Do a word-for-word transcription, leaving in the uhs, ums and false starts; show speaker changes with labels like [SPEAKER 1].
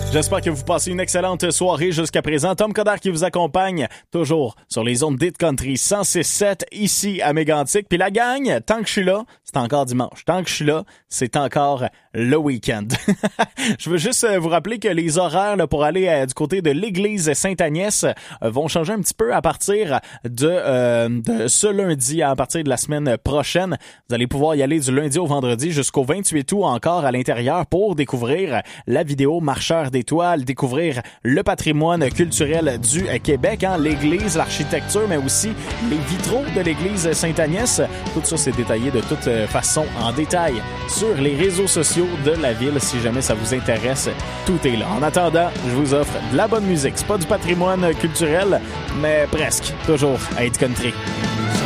[SPEAKER 1] J'espère que vous passez une excellente soirée jusqu'à présent. Tom Coderre qui vous accompagne toujours sur les ondes d'Hit Country cent six sept ici à Mégantic. Puis la gang, tant que je suis là, c'est encore dimanche. Tant que je suis là, c'est encore le week-end. Je veux juste vous rappeler que les horaires là, pour aller euh, du côté de l'église Sainte-Agnès euh, vont changer un petit peu à partir de, euh, de ce lundi, à partir de la semaine prochaine. Vous allez pouvoir y aller du lundi au vendredi jusqu'au vingt-huit août encore à l'intérieur pour découvrir la vidéo Marcheurs d'étoiles, découvrir le patrimoine culturel du Québec, hein, l'église, l'architecture, mais aussi les vitraux de l'église Sainte-Agnès. Tout ça, c'est détaillé de toute façon en détail sur les réseaux sociaux de la ville. Si jamais ça vous intéresse, tout est là. En attendant, je vous offre de la bonne musique. C'est pas du patrimoine culturel, mais presque. Toujours à Hit Country.